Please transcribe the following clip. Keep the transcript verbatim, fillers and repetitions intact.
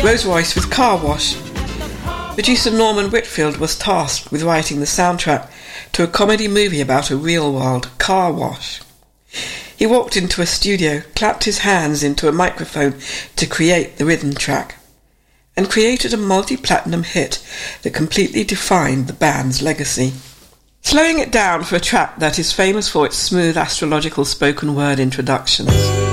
Rolls Royce with Car Wash. Producer Norman Whitfield was tasked with writing the soundtrack to a comedy movie about a real world car wash. He walked into a studio, clapped his hands into a microphone to create the rhythm track, and created a multi-platinum hit that completely defined the band's legacy. Slowing it down for a track that is famous for its smooth astrological spoken word introductions.